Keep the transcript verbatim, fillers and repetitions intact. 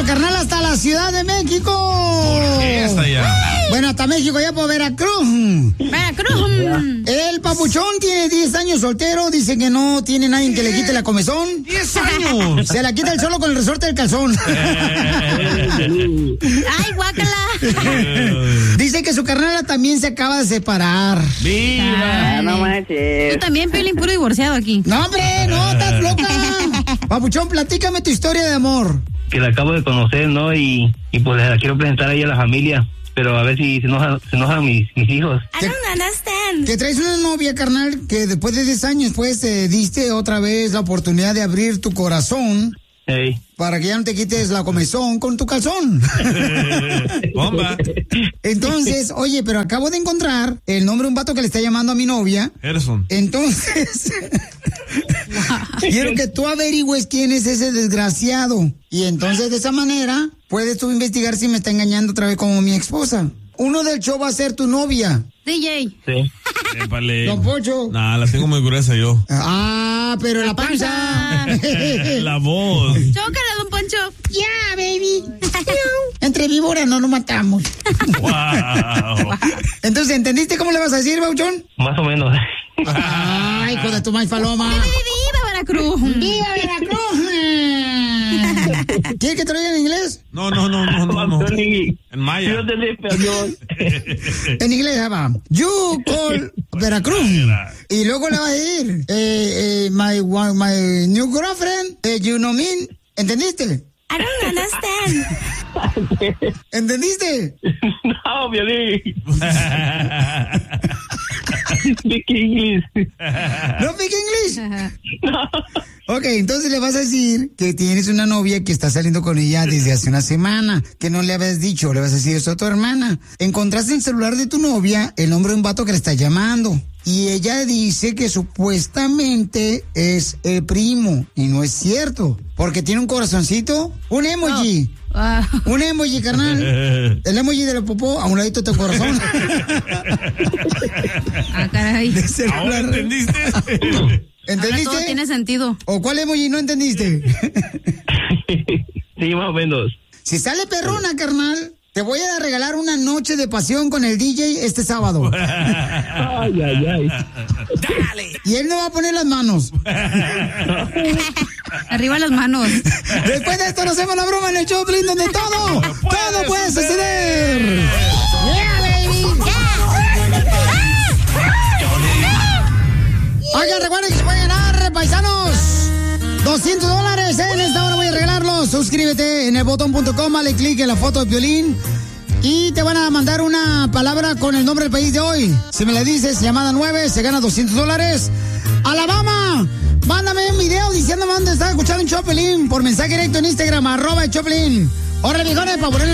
carnal hasta la Ciudad de México. ¿Por qué hasta allá? Bueno, hasta México, ya por Veracruz. Veracruz. El papuchón tiene diez años soltero, dice que no tiene nadie que le quite la comezón. ¡diez años! Se la quita el solo con el resorte del calzón. Ay, guácala. Dice que su carnala también se acaba de separar. ¡Viva! No manches. Tú también, Piolín, puro divorciado aquí. No, hombre, no, estás loca. Papuchón, platícame tu historia de amor. Que la acabo de conocer, ¿no? Y, y pues la quiero presentar a ella a la familia. Pero a ver si se enojan, se enojan mis, mis hijos. I don't understand. Que traes una novia, carnal, que después de diez años, pues, te diste otra vez la oportunidad de abrir tu corazón. Hey. Para que ya no te quites la comezón con tu calzón. Bomba. Entonces, oye, pero acabo de encontrar el nombre de un vato que le está llamando a mi novia. Gerson. Entonces, quiero que tú averigües quién es ese desgraciado. Y entonces, de esa manera, puedes tú investigar si me está engañando otra vez como mi esposa. Uno del show va a ser tu novia. D J. Sí. Épale. Don Pocho. Nah, la tengo muy gruesa yo. Ah, pero la panza. La voz. Chócala, don Poncho. Ya, baby. Entre víboras no nos matamos. Wow. Entonces, ¿entendiste cómo le vas a decir, Bauchón? Más o menos. Ay, hijo de tu maíz paloma. ¡Viva Veracruz! ¡Viva Veracruz! ¿Quieres que te lo diga en inglés? No, no, no, no, no, no. En maya. Yo te le perdón. En inglés, ya va. You call Veracruz. Y luego le vas a decir, eh, eh, my, one- my new girlfriend, eh, you know me. ¿Entendiste? I don't understand. ¿Entendiste? No, Violín. Speak English. ¿No speak English? Ok, entonces le vas a decir que tienes una novia que está saliendo con ella desde hace una semana, que no le habías dicho, le vas a decir eso a tu hermana. Encontraste en el celular de tu novia el nombre de un vato que le está llamando. Y ella dice que supuestamente es el primo, y no es cierto, porque tiene un corazoncito, un emoji. Ah, Un emoji, carnal. El emoji de la popó a un ladito de tu corazón. ah, caray. De ¿Ahora celular. entendiste? Ahora ¿Entendiste? todo tiene sentido. ¿O cuál emoji no entendiste? Sí, más o menos. Si sale perrona, carnal, te voy a regalar una noche de pasión con el D J este sábado. Ay, ay, ay. Y él no va a poner las manos. Arriba las manos. Después de esto nos hacemos la broma en el show, Piolín, donde todo, todo puede suceder. Yeah, baby. Oigan, recuerden que se pueden ganar, paisanos, doscientos dólares. En esta hora voy a regalarlos. Suscríbete en el botón punto com, dale clic en la foto de Piolín y te van a mandar una palabra con el nombre del país de hoy. Si me la dices, llamada nueve, se gana doscientos dólares. Alabama, mándame un video diciéndome dónde estás escuchando un Choplin por mensaje directo en Instagram, arroba el Choplin. Órale, viejones, para ponerle